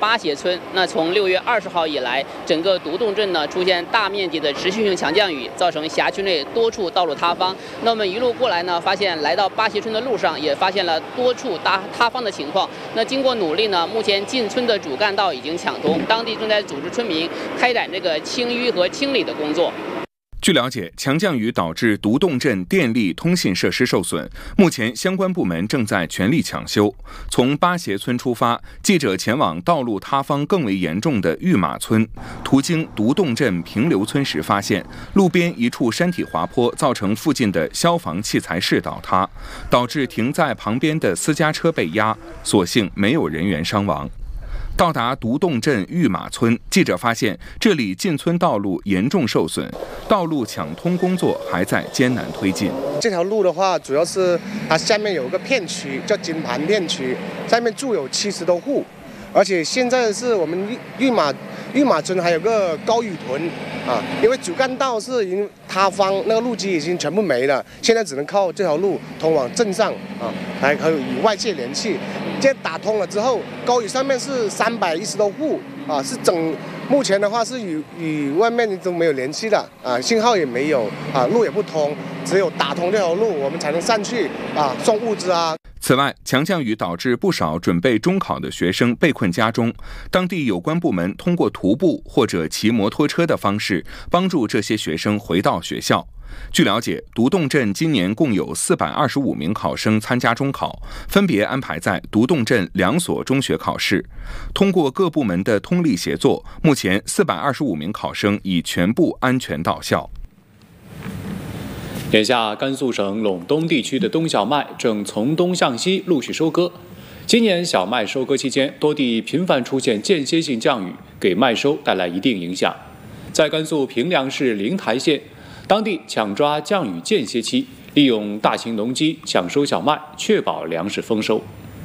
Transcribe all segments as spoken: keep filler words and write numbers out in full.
八协村，那从六月二十号以来，整个独洞镇呢出现大面积的持续性强降雨，造成辖区内多处道路塌方。那我们一路过来呢，发现来到八协村的路上也发现了多处塌塌方的情况。那经过努力呢，目前进村的主干道已经抢通，当地正在组织村民开展这个清淤和清理的工作。 据了解，强降雨导致独洞镇电力通信设施受损，目前相关部门正在全力抢修。从八协村出发，记者前往道路塌方更为严重的玉马村，途经独洞镇平流村时，发现路边一处山体滑坡造成附近的消防器材室倒塌，导致停在旁边的私家车被压，所幸没有人员伤亡。到达独洞镇玉马村，记者发现这里进村道路严重受损，道路抢通工作还在艰难推进。 这条路的话，主要是它下面有一个片区叫金盘片区，上面住有七十多户，而且现在是我们玉马玉马村还有个高雨屯啊，因为主干道是已经塌方，那个路基已经全部没了，现在只能靠这条路通往镇上啊，还可以与外界联系。现在打通了之后，高雨上面是三百一十多户啊，是整目前的话是与与外面都没有联系的啊，信号也没有啊，路也不通，只有打通这条路，我们才能上去啊送物资啊。 此外，强降雨导致不少准备中考的学生被困家中，当地有关部门通过徒步或者骑摩托车的方式帮助这些学生回到学校。据了解，独洞镇今年共有四百二十五名考生参加中考，分别安排在独洞镇两所中学考试。通过各部门的通力协作，目前四百二十五名考生已全部安全到校。 眼下，甘肃省陇东地区的冬小麦正从东向西陆续收割。今年小麦收割期间，多地频繁出现间歇性降雨，给麦收带来一定影响。在甘肃平凉市灵台县，当地抢抓降雨间歇期，利用大型农机抢收小麦，确保粮食丰收。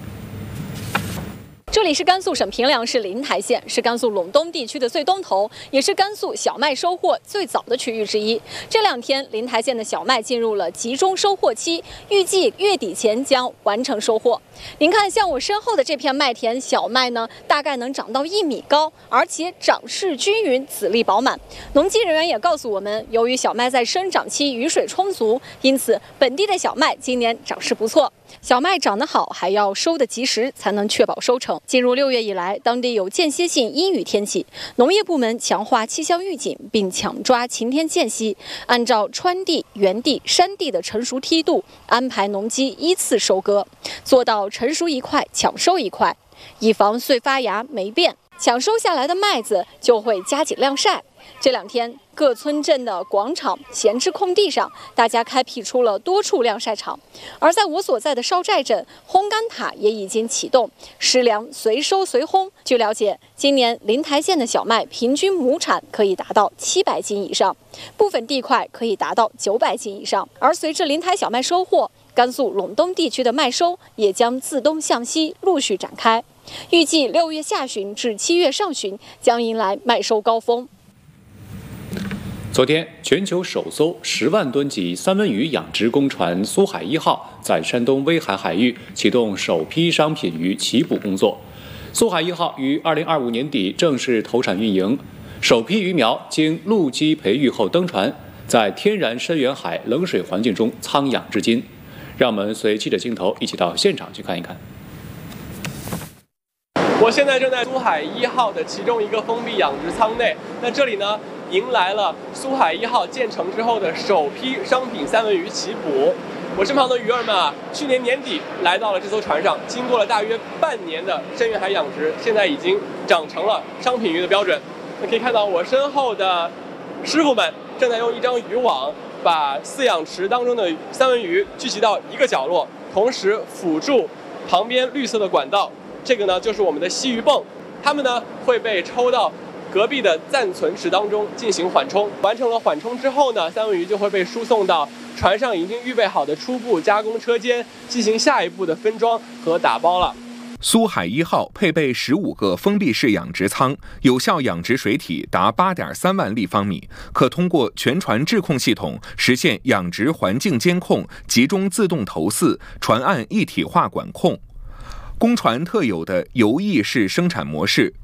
这里是甘肃省平凉市灵台县，是甘肃陇东地区的最东头，也是甘肃小麦收获最早的区域之一。这两天，灵台县的小麦进入了集中收获期，预计月底前将完成收获。您看，像我身后的这片麦田，小麦呢大概能长到一米高，而且长势均匀，籽粒饱满。农机人员也告诉我们，由于小麦在生长期雨水充足，因此本地的小麦今年长势不错。小麦长得好，还要收得及时，才能确保收成。进入六月以来，当地有间歇性阴雨天气，农业部门强化气象预警，并抢抓晴天间隙，按照川地、原地、山地的成熟梯度，安排农机依次收割，做到成熟一块抢收一块，以防穗发芽霉变。抢收下来的麦子就会加紧晾晒。这两天，各村镇的广场、闲置空地上，大家开辟出了多处晾晒场。而在我所在的烧寨镇，烘干塔也已经启动，湿粮随收随烘。据了解，今年灵台县的小麦平均亩产可以达到七百斤以上，部分地块可以达到九百斤以上。而随着灵台小麦收获，甘肃陇东地区的麦收也将自东向西陆续展开。预计六月下旬至七月上旬将迎来麦收高峰。 昨天，全球首艘十万吨级三文鱼养殖公船“苏海一号”在山东威海海域启动首批商品鱼起捕工作。苏海一号于二零二五年底正式投产运营，首批鱼苗经陆基培育后登船，在天然深远海冷水环境中仓养至今。让我们随记者镜头一起到现场去看一看。 我现在正在苏海一号的其中一个封闭养殖舱内，那这里呢，迎来了苏海一号建成之后的首批商品三文鱼起捕。我身旁的鱼儿们啊，去年年底来到了这艘船上，经过了大约半年的深远海养殖，现在已经长成了商品鱼的标准。那可以看到我身后的师傅们正在用一张渔网把饲养池当中的三文鱼聚集到一个角落，同时辅助旁边绿色的管道。这个呢就是我们的吸鱼泵，它们呢会被抽到隔壁的暂存池当中进行缓冲。完成了缓冲之后呢，三文鱼就会被输送到船上已经预备好的初步加工车间，进行下一步的分装和打包了。 苏海一号配备十五个封闭式养殖舱，有效养殖水体达八点三万立方米，可通过全船智控系统实现养殖环境监控、集中自动投饲、船岸一体化管控。公船特有的游弋式生产模式，